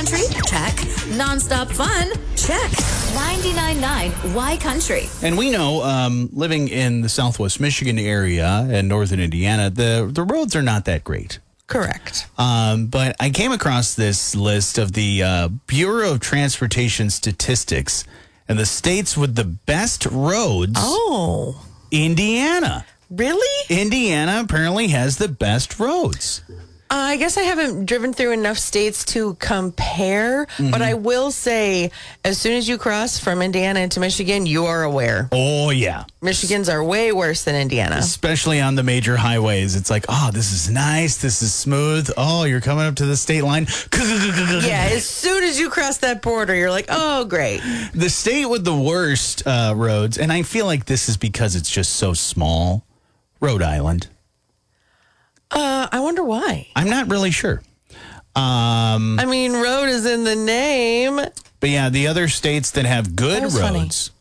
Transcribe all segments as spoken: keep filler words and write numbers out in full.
country? Check. Nonstop fun? Check. ninety-nine point nine Y Country. And we know, um, living in the Southwest Michigan area and northern Indiana, the, the roads are not that great. Correct. Um, but I came across this list of the uh, Bureau of Transportation Statistics and the states with the best roads. Oh. Indiana. Really? Indiana apparently has the best roads. Uh, I guess I haven't driven through enough states to compare, mm-hmm. but I will say, as soon as you cross from Indiana into Michigan, you are aware. Oh, yeah. Michigans are way worse than Indiana. Especially on the major highways. It's like, oh, this is nice. This is smooth. Oh, you're coming up to the state line. Yeah, as soon as you cross that border, you're like, oh, great. The state with the worst uh, roads, and I feel like this is because it's just so small, Rhode Island. Uh, I wonder why. I'm not really sure. Um, I mean, road is in the name. But yeah, the other states that have good that roads,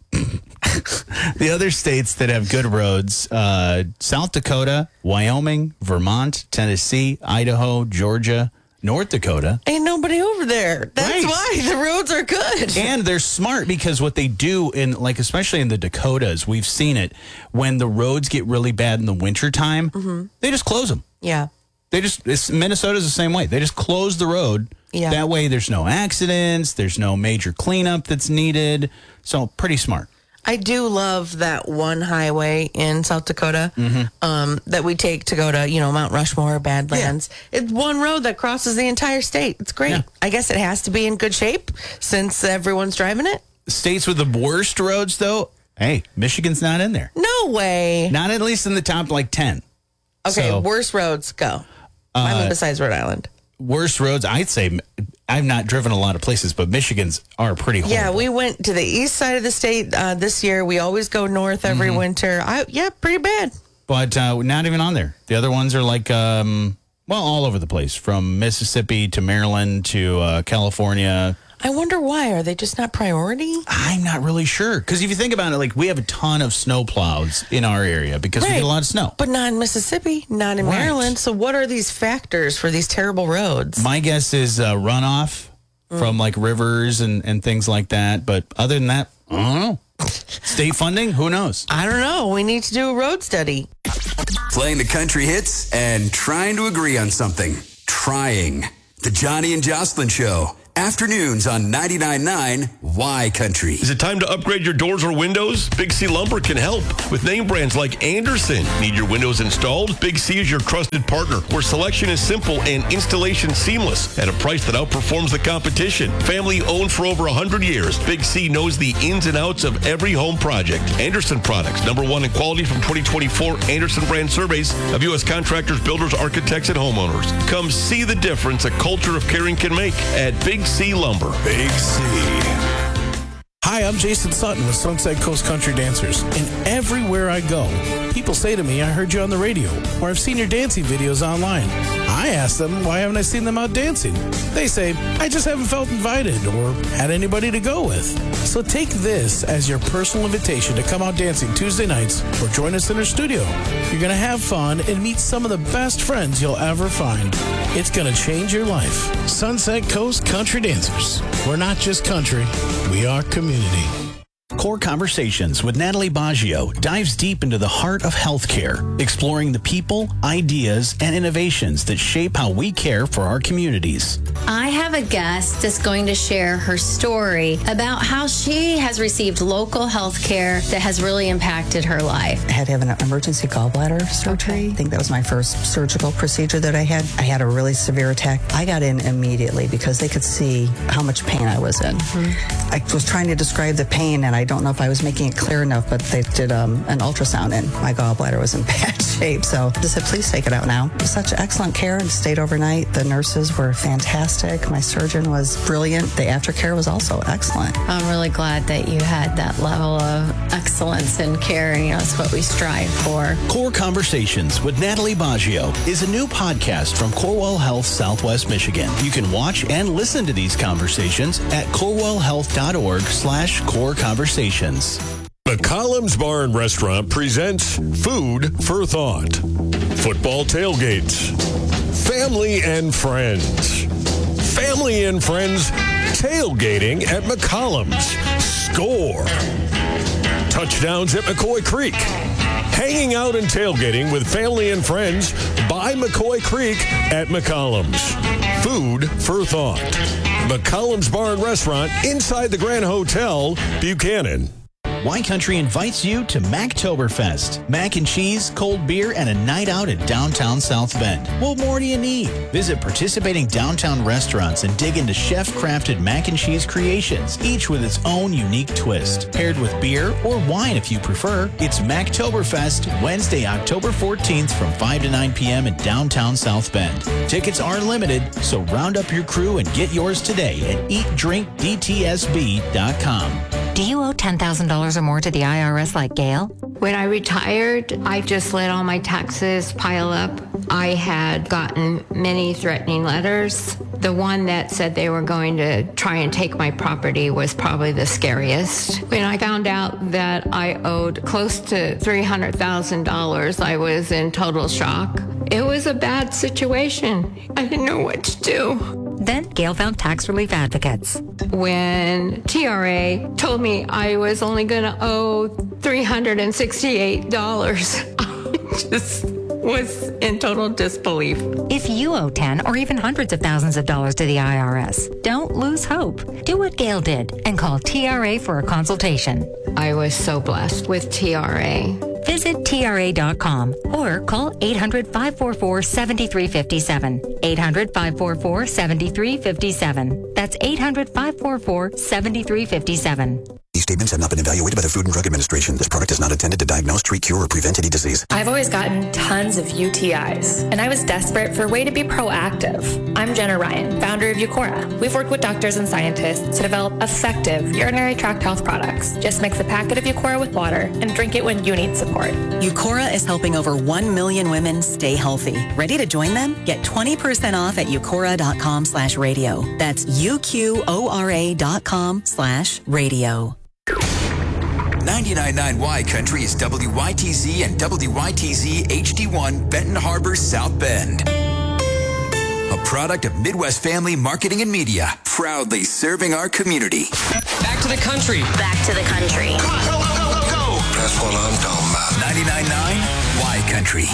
the other states that have good roads, uh, South Dakota, Wyoming, Vermont, Tennessee, Idaho, Georgia, North Dakota. Ain't nobody over there. That's right. why the roads are good. And they're smart because what they do in, like, especially in the Dakotas, we've seen it, when the roads get really bad in the wintertime, mm-hmm. they just close them. Yeah. They just, it's, Minnesota's the same way. They just close the road. Yeah. That way there's no accidents. There's no major cleanup that's needed. So pretty smart. I do love that one highway in South Dakota mm-hmm. um, that we take to go to, you know, Mount Rushmore, Badlands. Yeah. It's one road that crosses the entire state. It's great. Yeah. I guess it has to be in good shape since everyone's driving it. States with the worst roads, though, hey, Michigan's not in there. No way. Not at least in the top, like, ten. Okay, so, worst roads, go. Uh, I mean, besides Rhode Island. Worst roads, I'd say, I've not driven a lot of places, but Michigan's are pretty horrible. Yeah, we went to the east side of the state uh, this year. We always go north every mm-hmm. winter. I, yeah, pretty bad. But uh, not even on there. The other ones are like, um, well, all over the place, from Mississippi to Maryland to uh, California. I wonder why. Are they just not priority? I'm not really sure. Because if you think about it, like, we have a ton of snow plows in our area because right. we get a lot of snow. But not in Mississippi, not in right. Maryland. So what are these factors for these terrible roads? My guess is uh, runoff mm. from, like, rivers and, and things like that. But other than that, I don't know. State funding? Who knows? I don't know. We need to do a road study. Playing the country hits and trying to agree on something. Trying. The Johnny and Jocelyn Show. Afternoons on ninety-nine point nine Y Country. Is it time to upgrade your doors or windows? Big C Lumber can help. With name brands like Anderson. Need your windows installed? Big C is your trusted partner, where selection is simple and installation seamless at a price that outperforms the competition. Family owned for over one hundred years, Big C knows the ins and outs of every home project. Anderson Products, number one in quality from twenty twenty-four Anderson brand surveys of U S contractors, builders, architects, and homeowners. Come see the difference a culture of caring can make at Big C Lumber. Big C. Hi, I'm Jason Sutton with Sunset Coast Country Dancers, and everywhere I go, people say to me, I heard you on the radio, or I've seen your dancing videos online. I ask them, why haven't I seen them out dancing? They say, I just haven't felt invited or had anybody to go with. So take this as your personal invitation to come out dancing Tuesday nights or join us in our studio. You're going to have fun and meet some of the best friends you'll ever find. It's going to change your life. Sunset Coast Country Dancers. We're not just country, we are community. Core Conversations with Natalie Baggio dives deep into the heart of healthcare, exploring the people, ideas, and innovations that shape how we care for our communities. I have a guest that's going to share her story about how she has received local health care that has really impacted her life. I had to have an emergency gallbladder surgery. Okay. I think that was my first surgical procedure that I had. I had a really severe attack. I got in immediately because they could see how much pain I was in. Mm-hmm. I was trying to describe the pain, and I don't know if I was making it clear enough, but they did um, an ultrasound, and my gallbladder was in bad shape. So I just said, please take it out now. It was such excellent care and stayed overnight. The nurses were fantastic. My surgeon was brilliant. The aftercare was also excellent. I'm really glad that you had that level of excellence in care, and you know, that's what we strive for. Core Conversations with Natalie Baggio is a new podcast from Corewell Health Southwest Michigan. You can watch and listen to these conversations at corewellhealth.org slash core conversations. The Columns Bar and Restaurant presents Food for Thought. Football tailgates. Family and friends. family and friends tailgating at McCollum's. Score. Touchdowns at McCoy Creek. Hanging out and tailgating with family and friends by McCoy Creek at McCollum's. Food for thought. McCollum's Bar and Restaurant inside the Grand Hotel, Buchanan. Y Country invites you to Mactoberfest. Mac and cheese, cold beer, and a night out at downtown South Bend. What more do you need? Visit participating downtown restaurants and dig into chef-crafted mac and cheese creations, each with its own unique twist. Paired with beer or wine if you prefer, it's Mactoberfest, Wednesday, October fourteenth from five to nine p.m. in downtown South Bend. Tickets are limited, so round up your crew and get yours today at eat drink d t s b dot com. Do you owe ten thousand dollars or more to the I R S like Gail? When I retired, I just let all my taxes pile up. I had gotten many threatening letters. The one that said they were going to try and take my property was probably the scariest. When I found out that I owed close to three hundred thousand dollars, I was in total shock. It was a bad situation. I didn't know what to do. Then Gail found tax relief advocates. When T R A told me I was only going to owe three hundred sixty-eight dollars, I just was in total disbelief. If you owe ten or even hundreds of thousands of dollars to the I R S, don't lose hope. Do what Gail did and call T R A for a consultation. I was so blessed with T R A. Visit T R A dot com or call eight hundred, five four four, seven three five seven. eight hundred, five four four, seven three five seven. That's eight hundred, five four four, seven three five seven. These statements have not been evaluated by the Food and Drug Administration. This product is not intended to diagnose, treat, cure, or prevent any disease. I've always gotten tons of U T Is, and I was desperate for a way to be proactive. I'm Jenna Ryan, founder of Eucora. We've worked with doctors and scientists to develop effective urinary tract health products. Just mix a packet of Eucora with water and drink it when you need support. Eucora is helping over one million women stay healthy. Ready to join them? Get twenty percent off at eucora dot com slash radio. That's U Q O R A dot com slash radio. ninety-nine point nine Y Country is W Y T Z and W Y T Z H D one Benton Harbor, South Bend. A product of Midwest Family Marketing and Media, proudly serving our community. Back to the country. Back to the country. Come on, go, go, go, go, go. That's what I'm talking about. ninety-nine point nine Y Country.